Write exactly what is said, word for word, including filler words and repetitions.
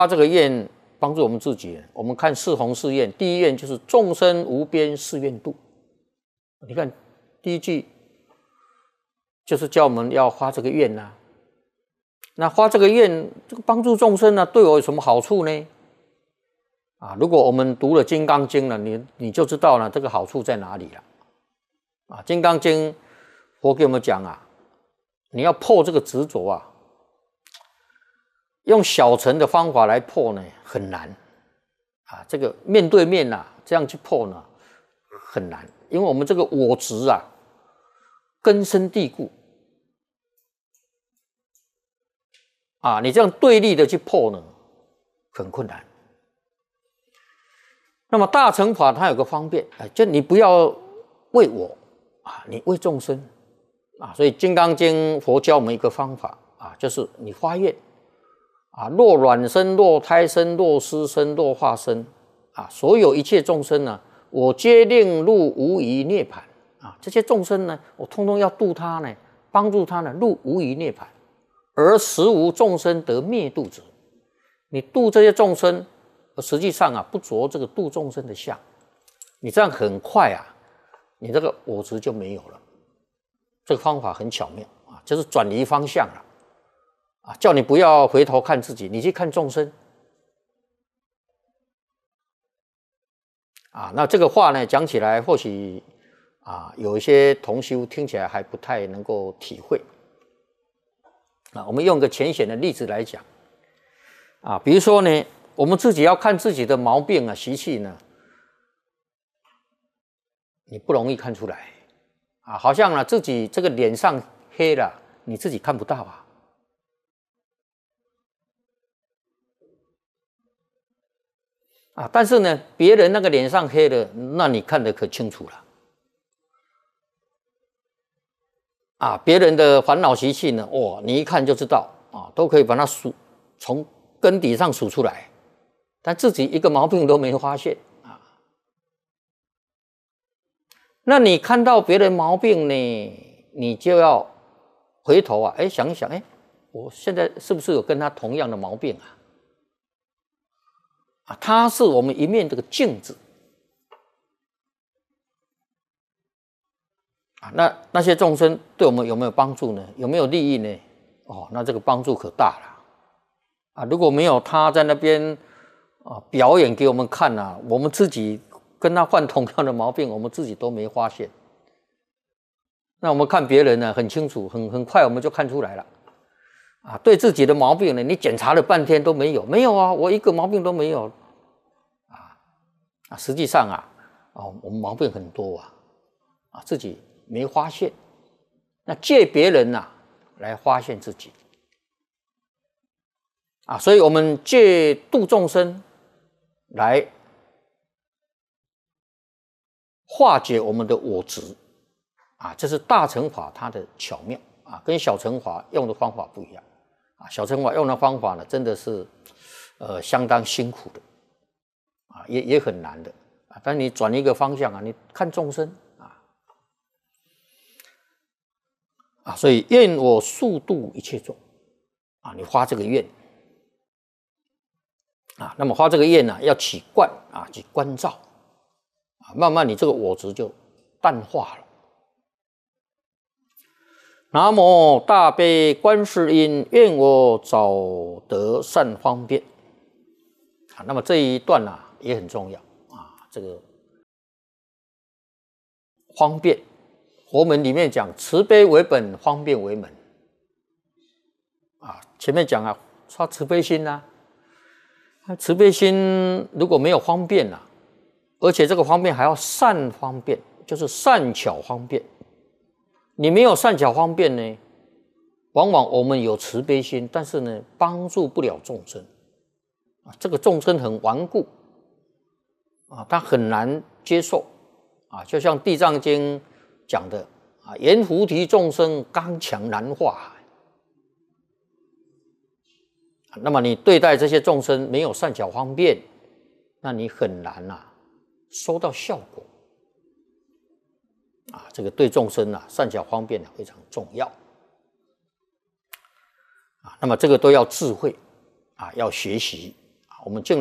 他这个愿帮助我们自己。我们看四弘誓愿，第一愿就是众生无边誓愿度。你看第一句就是叫我们要发这个愿呐、啊。那发这个愿，这个帮助众生呢、啊，对我有什么好处呢？啊，如果我们读了《金刚经》了，你你就知道了这个好处在哪里了。啊，《金刚经》佛给我们讲啊，你要破这个执着啊。用小乘的方法来破呢，很难啊！这个面对面呐、啊，这样去破呢，很难，因为我们这个我执啊，根深蒂固啊，你这样对立的去破呢，很困难。那么大乘法它有个方便，啊，就你不要为我啊，你为众生啊，所以《金刚经》佛教我们一个方法啊，就是你发愿。啊，若卵生，若胎生，若湿生，若化生，啊，所有一切众生呢，我皆令入无余涅槃。啊，这些众生呢，我通通要度他呢，帮助他呢入无余涅槃，而实无众生得灭度者。你度这些众生，实际上啊，不着这个度众生的相，你这样很快啊，你这个我执就没有了。这个方法很巧妙啊，就是转移方向了。啊，叫你不要回头看自己，你去看众生。啊，那这个话呢，讲起来或许啊，有一些同修听起来还不太能够体会。啊，我们用个浅显的例子来讲。啊，比如说呢，我们自己要看自己的毛病啊、习气呢，你不容易看出来。啊，好像呢自己这个脸上黑了，你自己看不到啊。啊，但是呢，别人那个脸上黑的，那你看得可清楚了。啊，别人的烦恼习气呢，哦，你一看就知道啊，都可以把它数从根底上数出来，但自己一个毛病都没发现啊。那你看到别人毛病呢，你就要回头啊，哎，想一想，哎，我现在是不是有跟他同样的毛病啊？啊，它是我们一面这个镜子啊。那那些众生对我们有没有帮助呢？有没有利益呢？哦，那这个帮助可大了啊！如果没有他在那边啊表演给我们看啊，我们自己跟他患同样的毛病，我们自己都没发现。那我们看别人呢，很清楚，很很快我们就看出来了。啊，对自己的毛病呢，你检查了半天都没有，没有啊，我一个毛病都没有，啊啊，实际上啊，哦，我们毛病很多啊，啊，自己没发现，那借别人呐、啊、来发现自己，啊，所以我们借度众生来化解我们的我执，啊，这是大乘法它的巧妙啊，跟小乘法用的方法不一样。啊，小乘法用的方法呢，真的是，呃，相当辛苦的，啊，也也很难的啊。但你转一个方向啊，你看众生啊，啊，所以愿我速度一切众，啊，你发这个愿，啊，那么发这个愿呢、啊，要起观啊，起观照，啊，慢慢你这个我执就淡化了。南无大悲观世音，愿我早得善方便。啊，那么这一段啊也很重要啊，这个方便，佛门里面讲慈悲为本，方便为门。啊，前面讲啊，发慈悲心啊，慈悲心如果没有方便啊，而且这个方便还要善方便，就是善巧方便。你没有善巧方便呢，往往我们有慈悲心，但是呢，帮助不了众生啊。这个众生很顽固啊，他很难接受啊。就像《地藏经》讲的啊，阎浮提众生刚强难化。那么你对待这些众生没有善巧方便，那你很难啊收到效果。啊，这个对众生啊，善巧方便啊非常重要啊。那么这个都要智慧啊，要学习我们进